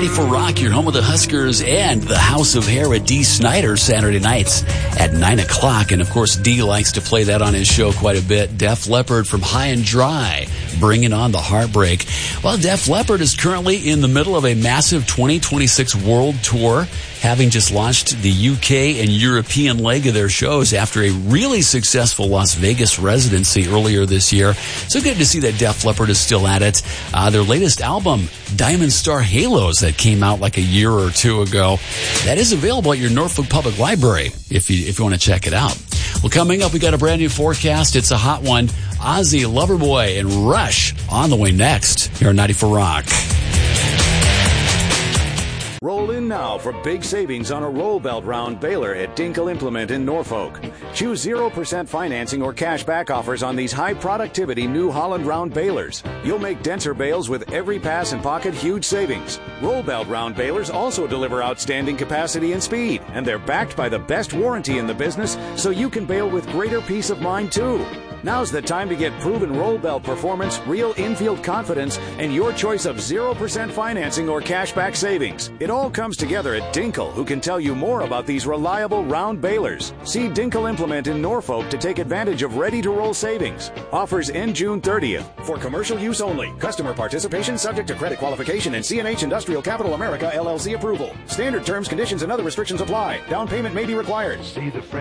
94 Rock, your home of the Huskers and the House of Hair at Dee Snider Saturday nights at 9 o'clock. And, of course, Dee likes to play that on his show quite a bit. Def Leppard from High and Dry, bringing on the heartbreak. Well, Def Leppard is currently in the middle of a massive 2026 world tour, having just launched the UK and European leg of their shows after a really successful Las Vegas residency earlier this year. So good to see that Def Leppard is still at it. Their latest album, Diamond Star Halos, that came out like a year or two ago, that is available at your Norfolk Public Library if you want to check it out. Well, coming up, we got a brand new forecast. It's a hot one. Ozzy, Loverboy, and Rush on the way next here on 94 Rock. Roll in now for big savings on a roll belt round baler at Dinkel Implement in Norfolk. Choose 0% financing or cash back offers on these high productivity New Holland round balers. You'll make denser bales with every pass and pocket huge savings. Roll belt round balers also deliver outstanding capacity and speed, and they're backed by the best warranty in the business, so you can bale with greater peace of mind too. Now's the time to get proven roll belt performance, real infield confidence, and your choice of 0% financing or cashback savings. It all comes together at Dinkel, who can tell you more about these reliable round balers. See Dinkel Implement in Norfolk to take advantage of ready-to-roll savings. Offers end June 30th. For commercial use only. Customer participation subject to credit qualification and CNH Industrial Capital America LLC approval. Standard terms, conditions, and other restrictions apply. Down payment may be required. See the